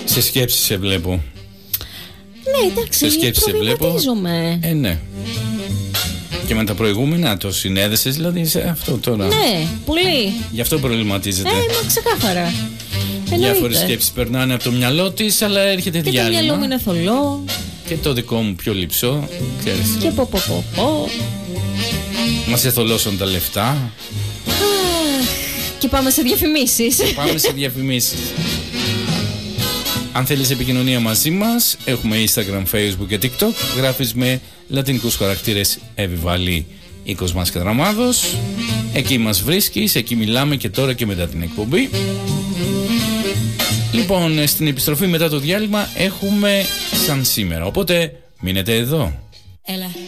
Σε σκέψη σε βλέπω. Ναι, εντάξει, σε σκέψη σε βλέπω. Ναι. Και με τα προηγούμενα το συνέδεσες δηλαδή σε αυτό τώρα. Ναι, πολύ. Γι' αυτό προβληματίζεται. Μα ξεκάθαρα. Διάφορες σκέψεις περνάνε από το μυαλό της, αλλά έρχεται και διάλειμμα. Και το μυαλό μου είναι θολό. Και το δικό μου πιο λυψό, ξέρεις. Και πω. Μας εθολώσαν τα λεφτά. Και πάμε σε διαφημίσεις. Αν θέλεις επικοινωνία μαζί μας, έχουμε Instagram, Facebook και TikTok. Γράφεις με λατινικούς χαρακτήρες Εβιβαλή ή Κοσμάς Κατραμάδος. Εκεί μας βρίσκεις, εκεί μιλάμε και τώρα και μετά την εκπομπή. Λοιπόν, στην επιστροφή μετά το διάλειμμα έχουμε σαν σήμερα. Οπότε μείνετε εδώ. Έλα.